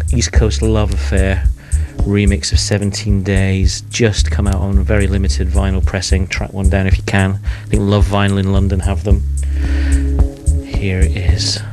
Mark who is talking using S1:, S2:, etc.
S1: East Coast Love Affair remix of 17 Days, just come out on a very limited vinyl pressing. Track one down if you can. I think Love Vinyl in London have them. Here it is.